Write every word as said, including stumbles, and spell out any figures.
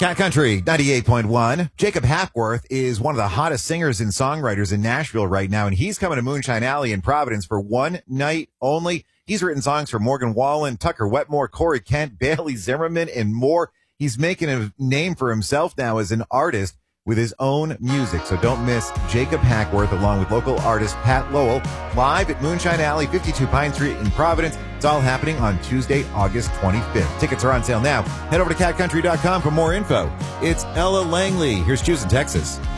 Cat Country ninety-eight point one. Jacob Hackworth is one of the hottest singers and songwriters in Nashville right now, and he's coming to Moonshine Alley in Providence for one night only. He's written songs for Morgan Wallen, Tucker Wetmore, Corey Kent, Bailey Zimmerman, and more. He's making a name for himself now as an artist with his own music. So don't miss Jacob Hackworth along with local artist Pat Lowell live at Moonshine Alley, fifty-two Pine Street in Providence. It's all happening on Tuesday, August twenty-fifth. Tickets are on sale now. Head over to cat country dot com for more info. It's Ella Langley. Here's Houston, Texas.